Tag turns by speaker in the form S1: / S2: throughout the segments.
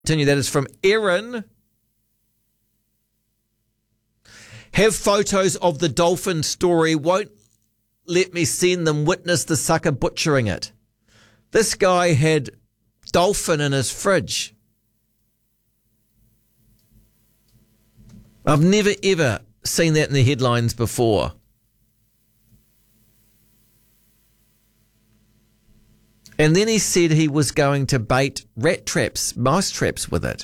S1: Continue. That is from Erin. Have photos of the dolphin story. Won't let me send them. Witness the sucker butchering it. This guy had dolphin in his fridge. I've never ever seen that in the headlines before. And then he said he was going to bait rat traps, mouse traps with it.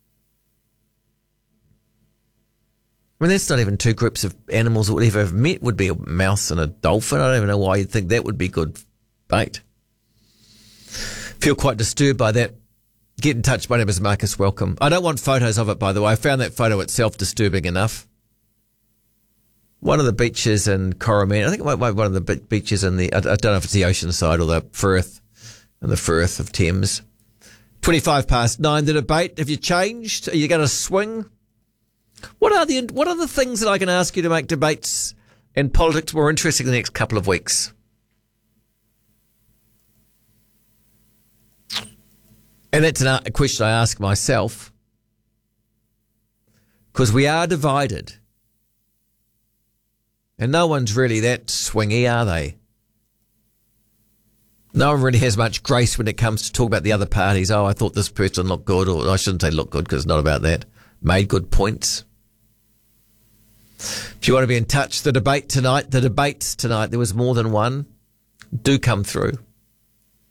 S1: I mean, that's not even two groups of animals that would ever have met, would be a mouse and a dolphin. I don't even know why you'd think that would be good bait. Feel quite disturbed by that. Get in touch. My name is Marcus. Welcome. I don't want photos of it, by the way. I found that photo itself disturbing enough. One of the beaches in Coromandel, I think it might be one of the beaches in the, I don't know if it's the ocean side or the Firth, in the Firth of Thames. 9:25. The debate. Have you changed? Are you going to swing? What are the things that I can ask you to make debates and politics more interesting in the next couple of weeks? And that's a question I ask myself, because we are divided. And no one's really that swingy, are they? No one really has much grace when it comes to talk about the other parties. Oh, I thought this person looked good, or I shouldn't say looked good because it's not about that. Made good points. If you want to be in touch, the debates tonight, there was more than one. Do come through.